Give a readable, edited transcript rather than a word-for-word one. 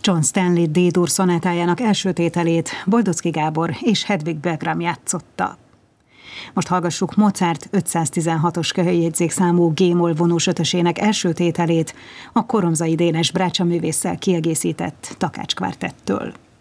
John Stanley D-dur szonátájának első tételét Boldocki Gábor és Hedvig Belgram játszotta. Most hallgassuk Mozart 516-os köhöjjegyzékszámú G-moll vonós ötösének első tételét, a Koromzai Dénes brácsaművésszel kiegészített Takács kvártettől.